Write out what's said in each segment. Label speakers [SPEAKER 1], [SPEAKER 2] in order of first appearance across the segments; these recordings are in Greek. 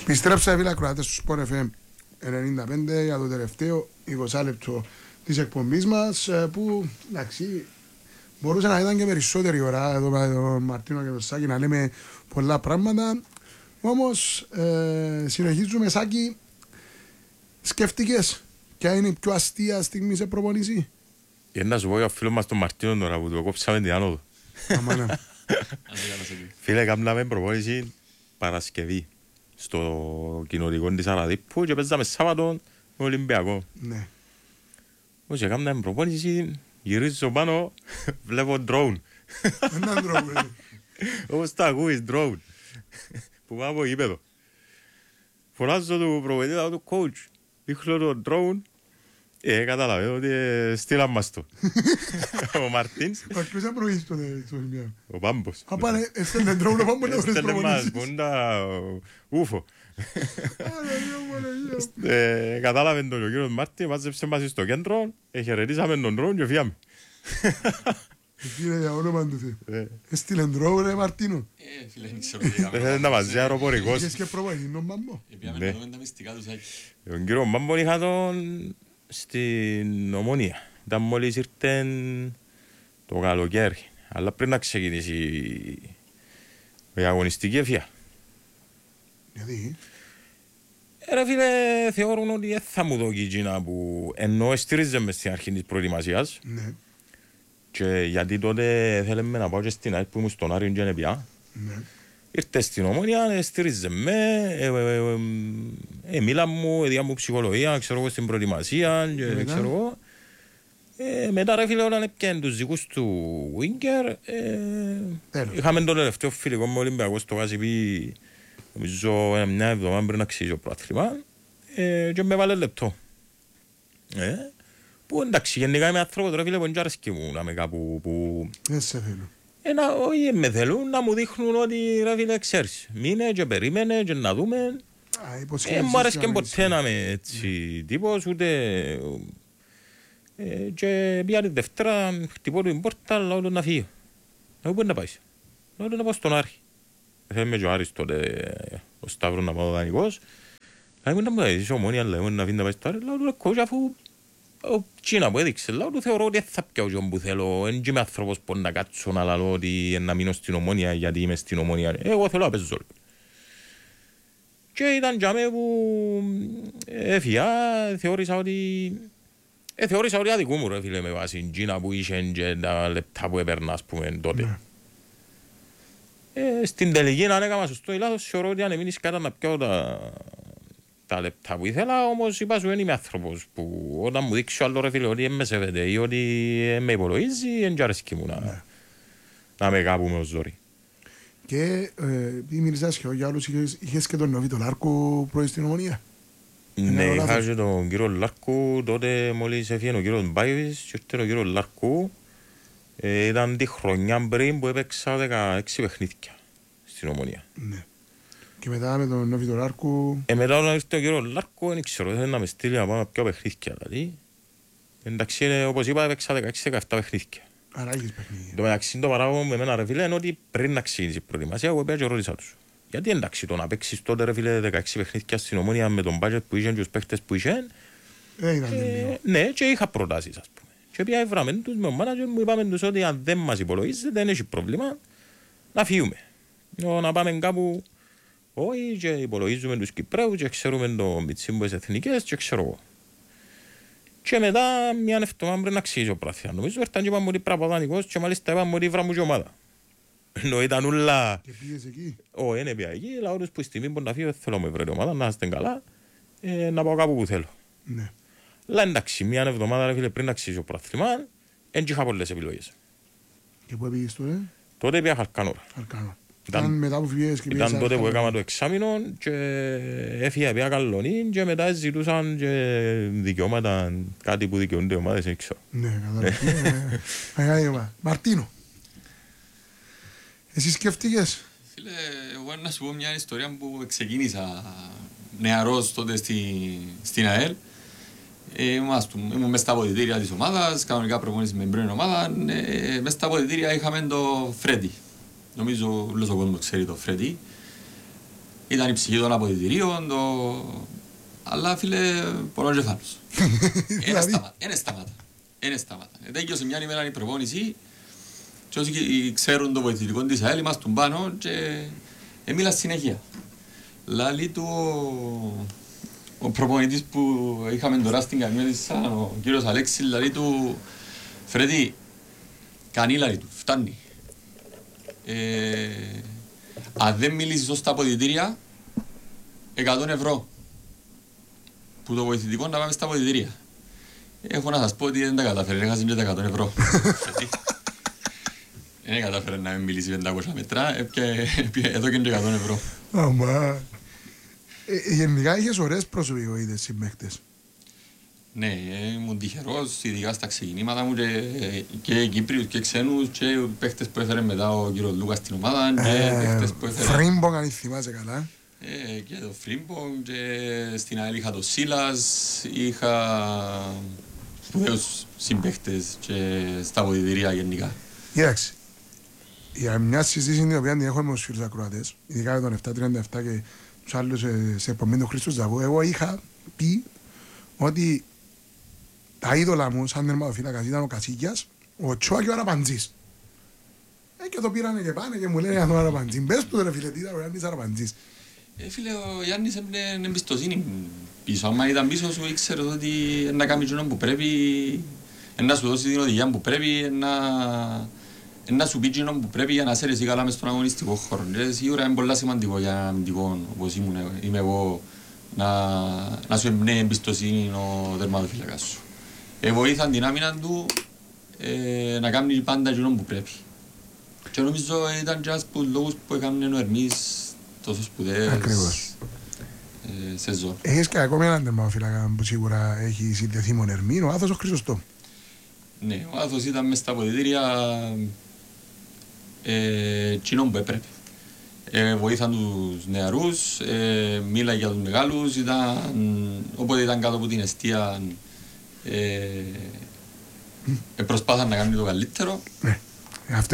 [SPEAKER 1] Επιστρέψα φίλα Κροάτες του Sport FM 95 για το τελευταίο 20 λεπτό της εκπομπής μας που εντάξει μπορούσε να ήταν και περισσότερη ώρα εδώ με τον Μαρτίνο και τον Σάκη να λέμε πολλά πράγματα, όμως συνεχίζουμε. Σάκη, σκέφτηκες ποια είναι η πιο αστεία στιγμή σε προπονήση?
[SPEAKER 2] Να σου πω για ο φίλος μας τον Μαρτίνο τώρα που του κόψαμε την άνοδο. Φίλε, κάναμε προπόνηση Παρασκευή στο κοινοτικό της Αραδίππου και παίζαμε Σάββατο με Ολυμπιακό.
[SPEAKER 1] Ναι.
[SPEAKER 2] Όσο έκαναμε προπόνηση, γυρίζω πάνω, βλέπω drone.
[SPEAKER 1] Έναν drone.
[SPEAKER 2] Όπως τα ακούεις, drone. Που πάω από γήπεδο. Φωνάζω του προπονητή του coach. Δείχνω το drone. Καταλαβαίνω ότι στείλαν μας το. Ο Μαρτίνς.
[SPEAKER 1] Ποιος θα προηγήσει το Ολυμπιακό?
[SPEAKER 2] Ο Πάμπος.
[SPEAKER 1] Πάνε, έστελνε drone ο Πάμπος να βρεις
[SPEAKER 2] Έστελνε μας,
[SPEAKER 1] προπονήσεις.
[SPEAKER 2] πόντα ούφο. Κατάλαβε τον ο κύριος Μάρτιν, μάζεψε μας στο κέντρο, χαιρετήσαμε τον drone και φύγαμε.
[SPEAKER 1] Φίλε, για όνομα του Θεού. Έστειλε drone ρε Μαρτίνο.
[SPEAKER 3] Φίλε, δεν ξέρω τι έκαμε.
[SPEAKER 2] Δεν τα μαζί αεροπορικός.
[SPEAKER 1] Είχες και προπονητή τον Πάμπο.
[SPEAKER 3] Επιάμε να δούμε τα μυστικά του Σάκη.
[SPEAKER 2] Τον κύριο Μάμπον είχα τον στην Ομόνια. Ήταν μόλις ήρθε το καλοκαίρι. Αλλά πριν να ξεκινήσει η αγωνιστική ευφυά.
[SPEAKER 1] Γιατί?
[SPEAKER 2] Ρε φίλε, θεωρούν ότι δεν θα μου δώσει εκείνα που ενώ στηρίζαμε στην αρχή της προετοιμασίας.
[SPEAKER 1] Ναι.
[SPEAKER 2] Και γιατί τότε θέλαμε να πάω και στην ΑΕΠ που ήμουν στον Άριον και είναι πια.
[SPEAKER 1] Ναι.
[SPEAKER 2] Ήρθε στην Ομόνια, στηρίζε με, μίλα μου, έδια μου ψυχολογία, ξέρω εγώ, στην προετοιμασία και ξέρω εγώ. Μετά ρε φίλε όταν έπιανε τους δικούς του Winger, είχαμε το τελευταίο φιλικό με Ολυμπιακό στο Κασιπί, νομίζω μια εβδομάδα πριν να αξίζει ο πρόθλημα και με βάλε λεπτό. Που εντάξει, γενικά είμαι άνθρωπο τώρα φίλε που δεν αρέσκει μου να είμαι κάπου που...
[SPEAKER 1] Δεν σε θέλω.
[SPEAKER 2] Όχι με θέλουν να μου δείχνουν ότι ρε φίλε ξέρεις, μείνε και περίμενε και να δούμε. Μου αρέσκει ποτέ να είμαι έτσι τύπος ούτε... Και πια τη Δευτέρα χτυπώ την πόρτα, λέω του να φύγω. Εγώ πού να πάει. Λέω του να πάω στον Άρη. Θέλουμε και ο Άρης τότε ο Σταύρος να πάω δανεικός. Λέω του να μου δεις Ομόνια, λέω να φύγει να πάει στο Άρη. Λέω του κόζα αφού ο Κίνα που έδειξε. Λέω του θεωρώ ότι θα πιάω και που θέλω. Δεν είμαι άνθρωπος που να κάτσω να λέω ότι να μείνω στην Ομόνια γιατί είμαι στην Ομόνια. Εγώ θέλω να παίζω. Και ήταν για μέ που έφυγα, θεώρησα ότι αδικού μου ρε φίλε με βάση Κίνα που είχε και τα λεπτά που έπαιρνα ας πούμε τότε. Στην τελική αν έκανα σωστό ή λάθος θεωρώ ότι αν εμείνεις κάτω να πιάω τα λεπτά που ήθελα, όμως είπα σου δεν είμαι άνθρωπος που όταν μου δείξει ο άλλο ρε φίλε ότι με σέβεται ή ότι με υπολογίζει δεν αρέσκει μου να με κάπου με ο ζόρι.
[SPEAKER 1] Και μίλησες και για άλλους, είχες και τον Νοβίτο Λάρκο πρωί στην Ομονία.
[SPEAKER 2] Ναι, είχα και τον κύριο Λάρκου, τότε μόλις έφυγε ο κύριος Μπάιβης και ήρθε ο κύριος Λάρκου. Ήταν τη χρονιά πριν που έπαιξα 16 παιχνίδια στην Ομονία.
[SPEAKER 1] Ναι. Και μετά με τον Νοβίτο Λάρκου...
[SPEAKER 2] Μετά όταν ήρθε ο κύριος Λάρκου, δεν ξέρω, θέλει να με στείλει να πάμε πιο παιχνίδια. Δηλαδή. Εντάξει, όπως είπα, έπαιξα 16-17 παιχνίδια.
[SPEAKER 1] Άρα έχεις παιχνίδια.
[SPEAKER 2] Το μεταξύ το παράγω με εμένα ρε φίλε είναι ότι πριν να ξεκινήσει η προετοιμασία, εγώ πήγα και ρώτησα τους. Γιατί εντάξει το να παίξεις τότε ρε φίλε 16 παιχνίδια στην Ομόνια με τον budget που είχαν και τους παίχτες που είχαν. Ναι, και είχα προτάσεις ας πούμε. Και πήγα έβραμε τους με ο μάνατζερ μου, είπαμε τους ότι αν δεν μας υπολογίζετε δεν έχει πρόβλημα να φύγουμε. Να πάμε κάπου, όχι και υπολογίζουμε τους Κυπρέους και ξέρουμε το μητσίμπο της εθνικές και ξέρω εγώ. Και μετά μια εβδομάδα πριν να αξίζει ο πράθυα. Νομίζω έρθαν και είπαμε ότι πραπαδανικός και μάλιστα είπαμε ότι βράμε και ομάδα. Ενώ ήταν ούλα...
[SPEAKER 1] Και πήγες εκεί.
[SPEAKER 2] Όχι, είναι πια εκεί, λαό τους που η στιγμή μπορεί να φύγω, θέλω με βρει ομάδα, να είστε καλά, να πάω κάπου που θέλω.
[SPEAKER 1] Ναι.
[SPEAKER 2] Αλλά εντάξει, μια εβδομάδα φίλε, πριν να αξίζει ο πράθυμα, δεν είχα πολλές επιλογές.
[SPEAKER 1] Και πού πήγες τότε?
[SPEAKER 2] Τότε πήγα Χαρκανόρα.
[SPEAKER 1] Ήταν μετά που φύγες και πήγες...
[SPEAKER 2] Ήταν τότε που έκανα το εξάμηνο και έφυγα πια Καλονή και μετά ζητούσαν και δικαιώματα, κάτι που δικαιούνται ομάδες, δεν ξέρω.
[SPEAKER 1] Ναι, κατάλαβα. Μαρτίνο, εσύ σκέφτηκες?
[SPEAKER 3] Φίλε, εγώ να σου πω μια ιστορία που ξεκίνησα νεαρός τότε στην ΑΕΛ. Ήμουν μες στα αποδυτήρια της ομάδας, κανονικά προπονήσεις με πρώην ομάδα. Μες στα αποδυτήρια είχαμε το Φρέντι. Νομίζω όλος ο κόσμος ξέρει το Φρέντι. Ήταν η ψυχή των αποδυτηρίων, αλλά φίλε, πονοκεφάλους. Ένα σταμάτα. Τέγιωσε μια ημέρα η προπόνηση και όσοι ξέρουν το βοηθητικό της ΑΕΛ είμαστε πάνω και μίλα συνέχεια. Λάλη του ο προπονητής που είχαμε τώρα στην καμία της, ο κύριος Αλέξης, λάλη του Φρέτη, κανεί λάλη του, φτάνει. Αν δεν μιλήσεις στα αποδυτήρια, 100 ευρώ που το βοηθητικό να πάμε στα αποδυτήρια. Έχω να σας πω ότι δεν τα καταφέρει, έχασαν και τα 100 ευρώ. Δεν καταφέρει να μην μιλήσει 500 μέτρα, εδώ και 100 ευρώ.
[SPEAKER 1] Αμά. Γενικά είχες ωραίες προσωπικότητες συμπαίκτες.
[SPEAKER 3] Ναι, ήμουν τυχερός, ειδικά στα ξεκινήματα μου και Κύπριους και ξένους και παίχτες που έφερε μετά ο κύριος Λούκας στην ομάδα και παίχτες που έφερε...
[SPEAKER 1] Φρίμπον, αν θυμάσαι καλά.
[SPEAKER 3] Και το Φρίμπον και στην ΑΕΛ είχα το Σίλας, είχα σπουδαίους συμπαίχτες και στα αποδυτηρία γενικά.
[SPEAKER 1] Κοίταξε, για μια συζήτηση την οποία την έχουμε με τους φίλους ακροατές, ειδικά με τον 737 και τους άλλους σε επομένη του Χρήστος Ζαβού, εγώ είχα πει ότι τα είδωλα μου σαν τερματοφύλακας ήταν ο Κασίγιας, ο Τσόα και ο Αραπαντζής. Και το πήρανε και πάνε και μου λένε αν ο Αραπαντζής. Μπες του ρε φίλε, τι ήταν ο Γιάννης Αραπαντζής.
[SPEAKER 3] Φίλε, ο Γιάννης έπαιρνε εμπιστοσύνη πίσω. Αν ήταν πίσω σου ήξερε ότι να κάνει εκείνο που πρέπει, να σου δώσει την οδηγία που πρέπει, να σου πει εκείνο που πρέπει για να σέρεσαι καλά μες στον αγωνιστικό χώρο. Σίγουρα είναι πολύ σημαντικό για ένα αμυντικό όπως είμαι εγώ να σου εμπνέει εμπιστοσύνη ο τερματοφύλακας σου. Βοήθαν την άμυνα του να κάνει πάντα εκείνο που πρέπει. Και νομίζω ήταν και ένας από τους λόγους που έκανε ο Ερμής τόσο σπουδαίες σεζόν.
[SPEAKER 1] Έχεις και ακόμη έναν τερματοφύλακα που σίγουρα έχει συνδεθεί με τον Ερμή, ο Άθος ο Χρυσοστό.
[SPEAKER 3] Ναι, ο Άθος ήταν μες στα αποδυτήρια εκείνον που έπρεπε. Βοήθαν τους νεαρούς, μίλαγε για τους μεγάλους, όποτε ήταν κάτω από την εστία προσπάθαν να κάνουν το καλύτερο.
[SPEAKER 1] Ναι. Αυτό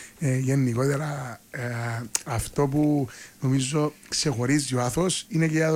[SPEAKER 1] γενικότερα αυτό που νομίζω ξεχωρίζει ο Άθος είναι και για